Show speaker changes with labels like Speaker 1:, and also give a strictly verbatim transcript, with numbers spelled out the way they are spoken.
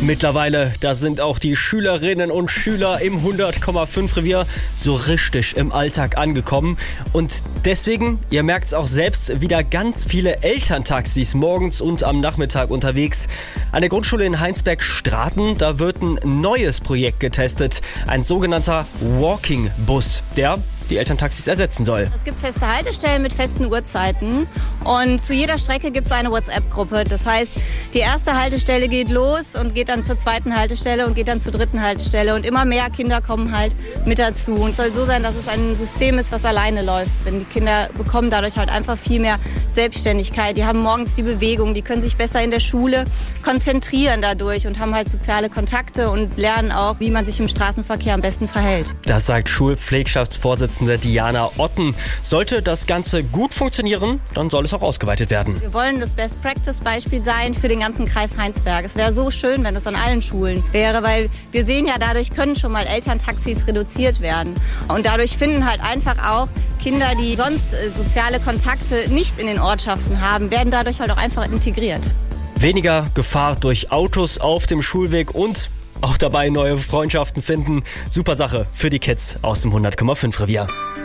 Speaker 1: Mittlerweile, da sind auch die Schülerinnen und Schüler im hundert Komma fünf Revier so richtig im Alltag angekommen. Und deswegen, ihr merkt es auch selbst, wieder ganz viele Elterntaxis morgens und am Nachmittag unterwegs. An der Grundschule in Heinsberg-Straten, da wird ein neues Projekt getestet. Ein sogenannter Walking-Bus, der die Elterntaxis ersetzen soll.
Speaker 2: Es gibt feste Haltestellen mit festen Uhrzeiten und zu jeder Strecke gibt es eine WhatsApp-Gruppe. Das heißt, die erste Haltestelle geht los und geht dann zur zweiten Haltestelle und geht dann zur dritten Haltestelle und immer mehr Kinder kommen halt mit dazu. Und es soll so sein, dass es ein System ist, was alleine läuft. Denn die Kinder bekommen dadurch halt einfach viel mehr Selbstständigkeit. Die haben morgens die Bewegung, die können sich besser in der Schule konzentrieren dadurch und haben halt soziale Kontakte und lernen auch, wie man sich im Straßenverkehr am besten verhält.
Speaker 1: Das sagt Schulpflegschaftsvorsitzende Diana Otten. Sollte das Ganze gut funktionieren, dann soll es auch ausgeweitet werden.
Speaker 2: Wir wollen das Best-Practice-Beispiel sein für den ganzen Kreis Heinsberg. Es wäre so schön, wenn das an allen Schulen wäre, weil wir sehen ja, dadurch können schon mal Elterntaxis reduziert werden. Und dadurch finden halt einfach auch Kinder, die sonst äh, soziale Kontakte nicht in den Ortschaften haben, werden dadurch halt auch einfach integriert.
Speaker 1: Weniger Gefahr durch Autos auf dem Schulweg und auch dabei neue Freundschaften finden. Super Sache für die Kids aus dem hundert Komma fünf Revier.